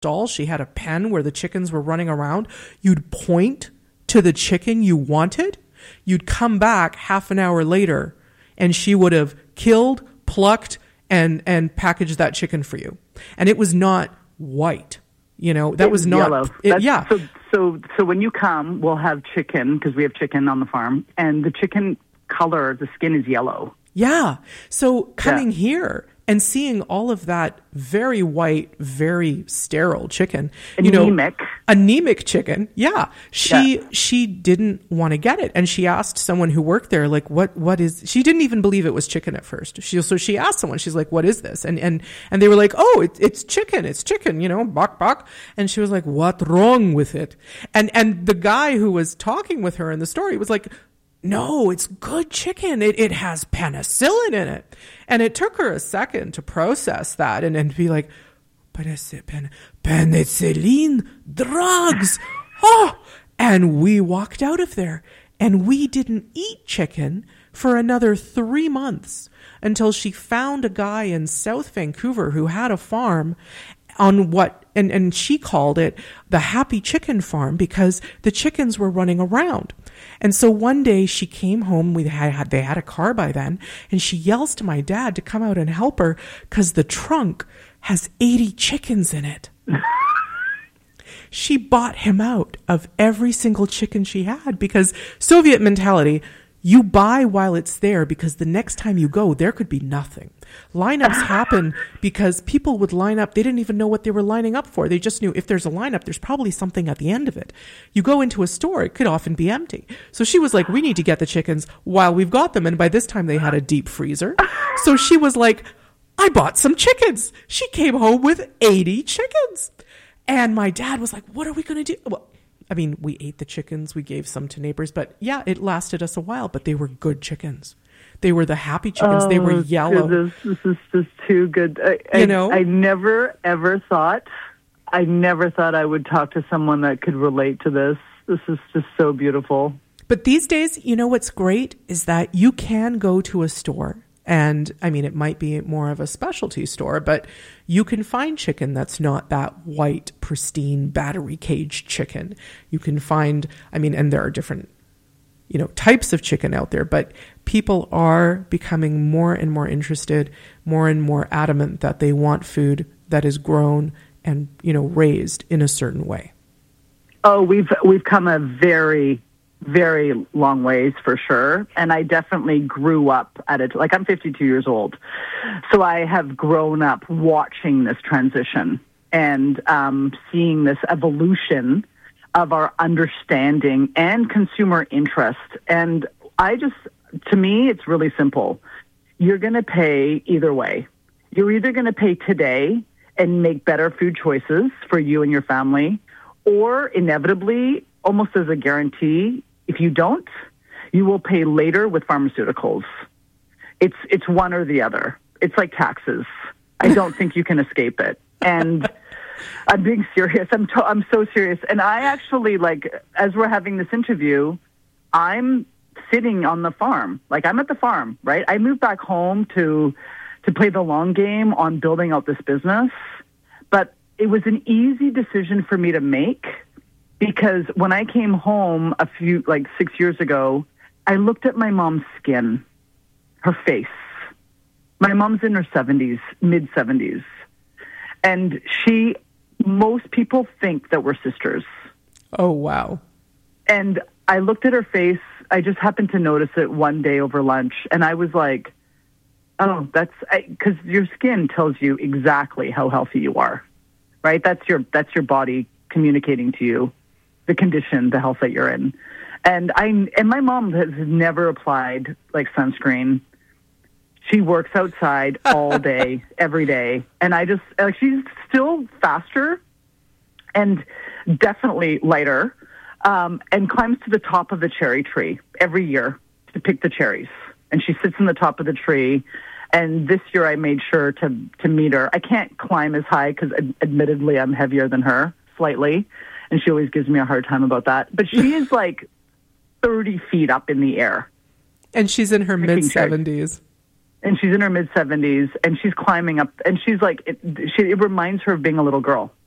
doll. She had a pen where the chickens were running around. You'd point to the chicken you wanted. You'd come back half an hour later and she would have killed, plucked, and packaged that chicken for you. And it was not white. That was not yellow. So when you come, we'll have chicken because we have chicken on the farm, and the chicken color, the skin is yellow. Yeah. So coming here and seeing all of that very white, very sterile chicken, anemic chicken. Yeah. She didn't want to get it. And she asked someone who worked there, like, what is, she didn't even believe it was chicken at first. So she asked someone, she's like, what is this? And they were like, oh, it's chicken, bok bok. And she was like, what's wrong with it? And the guy who was talking with her in the story was like, no, it's good chicken. It has penicillin in it. And it took her a second to process that and be like, penicillin drugs. Oh, and we walked out of there and we didn't eat chicken for another 3 months until she found a guy in South Vancouver who had a farm on and she called it the Happy Chicken Farm because the chickens were running around. And so one day she came home, they had a car by then, and she yells to my dad to come out and help her because the trunk has 80 chickens in it. She bought him out of every single chicken she had because Soviet mentality, you buy while it's there because the next time you go, there could be nothing. Lineups happen because people would line up. They didn't even know what they were lining up for. They just knew if there's a lineup, there's probably something at the end of it. You go into a store, it could often be empty. So she was like, we need to get the chickens while we've got them. And by this time they had a deep freezer. So she was like, I bought some chickens. She came home with 80 chickens. And my dad was like, what are we going to do? Well, I mean, we ate the chickens. We gave some to neighbors. But yeah, it lasted us a while. But they were good chickens. They were the happy chickens. They were yellow. This is just too good. I never, ever thought I would talk to someone that could relate to this. This is just so beautiful. But these days, what's great is that you can go to a store. And I mean, it might be more of a specialty store, but you can find chicken that's not that white, pristine, battery caged chicken. You can find, and there are different, types of chicken out there, but people are becoming more and more interested, more and more adamant that they want food that is grown and, raised in a certain way. Oh, we've come a very, very long ways for sure. And I definitely grew up at it. Like, I'm 52 years old. So I have grown up watching this transition and seeing this evolution of our understanding and consumer interest. And to me, it's really simple. You're going to pay either way. You're either going to pay today and make better food choices for you and your family, or inevitably, almost as a guarantee, if you don't, you will pay later with pharmaceuticals. It's one or the other. It's like taxes. I don't think you can escape it. And I'm being serious. I'm so serious. And I actually, as we're having this interview, I'm sitting on the farm. I'm at the farm, right? I moved back home to play the long game on building out this business. But it was an easy decision for me to make because when I came home 6 years ago, I looked at my mom's skin, her face. My mom's in her 70s, mid-70s. And most people think that we're sisters. Oh, wow. And I looked at her face. I just happened to notice it one day over lunch. And I was like, oh, because your skin tells you exactly how healthy you are, right? That's your body communicating to you the condition, the health that you're in. And my mom has never applied sunscreen. She works outside all day, every day. And she's still faster and definitely lighter, and climbs to the top of the cherry tree every year to pick the cherries. And she sits in the top of the tree. And this year I made sure to meet her. I can't climb as high because admittedly I'm heavier than her slightly. And she always gives me a hard time about that. But she is 30 feet up in the air. And she's in her mid-70s. And she's in her mid-70s, and she's climbing up. And she's it reminds her of being a little girl.